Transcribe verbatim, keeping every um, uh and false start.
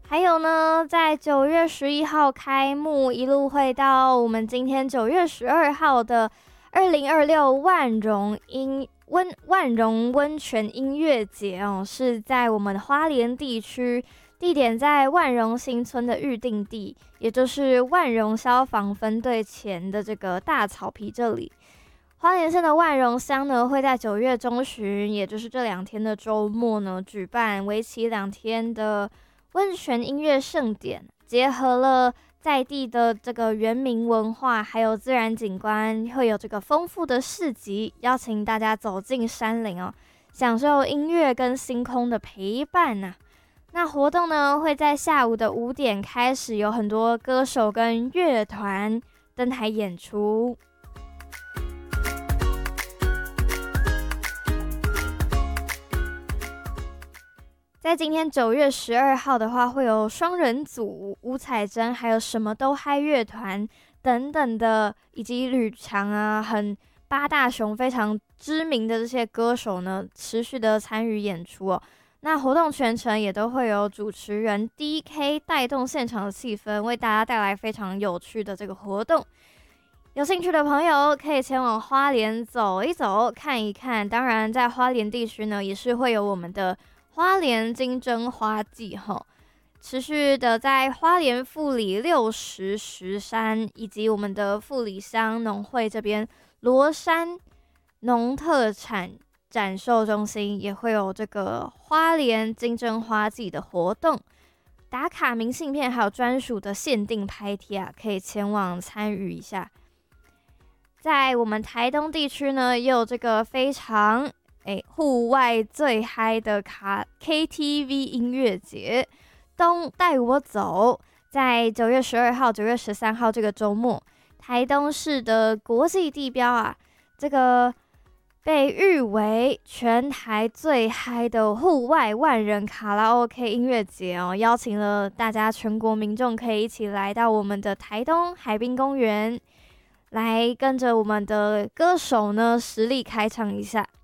还有呢，在九月十一号开幕，一路会到我们今天九月十二号的二零二六万荣音温万荣温泉音乐节哦，是在我们花莲地区，地点在万荣新村的预定地，也就是万荣消防分队前的这个大草皮这里。花莲县的万荣乡呢，会在九月中旬，也就是这两天的周末呢，举办为期两天的温泉音乐盛典，结合了在地的这个原民文化，还有自然景观，会有这个丰富的市集，邀请大家走进山林哦，享受音乐跟星空的陪伴呐、啊。那活动呢，会在下午的五点开始，有很多歌手跟乐团登台演出。在今天九月十二号的话，会有双人组、吴彩珍，还有什么都嗨乐团等等的，以及吕强啊，很八大熊非常知名的这些歌手呢，持续的参与演出哦。那活动全程也都会有主持人 D K 带动现场的气氛，为大家带来非常有趣的这个活动。有兴趣的朋友可以前往花莲走一走、看一看。当然，在花莲地区呢，也是会有我们的花莲金针花季哈，持续的在花莲富里六十石山以及我们的富里乡农会这边罗山农特产展售中心也会有这个花莲金针花季的活动，打卡明信片还有专属的限定拍贴啊，可以前往参与一下。在我们台东地区呢，也有这个非常诶，户外最嗨的卡 K T V 音乐节，东带我走，在九月十二号、九月十三号这个周末，台东市的国际地标啊，这个被誉为全台最嗨的户外万人卡拉 OK 音乐节哦，邀请了大家全国民众可以一起来到我们的台东海滨公园，来跟着我们的歌手呢实力开唱一下。